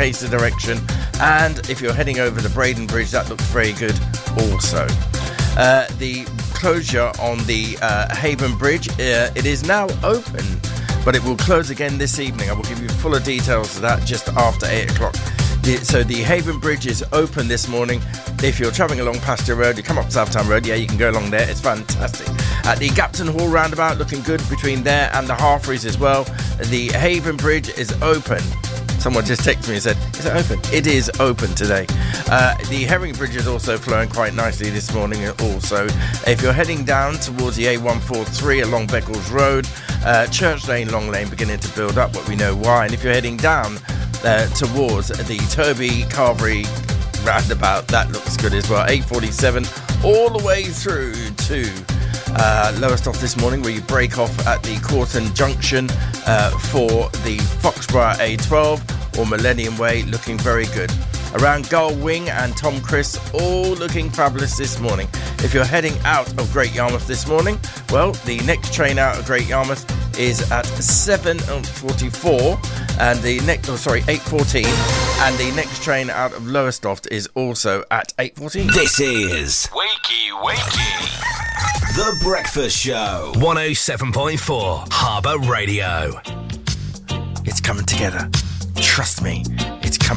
Casey direction. And if you're heading over the Braden Bridge, that looks very good also. The closure on the Haven Bridge, it is now open, but it will close again this evening. I will give you fuller details of that just after 8 o'clock. So the Haven Bridge is open this morning. If you're travelling along Pasture Road, you come up Southtown Road, yeah, you can go along there. It's fantastic. At the Gapton Hall roundabout, looking good between there and the Halfreys as well. The Haven Bridge is open. Someone just texted me and said, is it open? It is open today. The Herring Bridge is also flowing quite nicely this morning also. If you're heading down towards the A143 along Beccles Road, Church Lane, Long Lane beginning to build up, but we know why. And if you're heading down towards the Toby Carvery roundabout, that looks good as well. 847 all the way through to Lowestoft this morning, where you break off at the Corton Junction for the Foxborough A12 or Millennium Way, looking very good. Around Gull Wing and Tom Chris, all looking fabulous this morning. If you're heading out of Great Yarmouth this morning, well, the next train out of Great Yarmouth is at 7:44 and the next 8:14, and the next train out of Lowestoft is also at 8:14. This is Wakey, The Breakfast Show. 107.4 Harbour Radio. It's coming together. Trust me, it's coming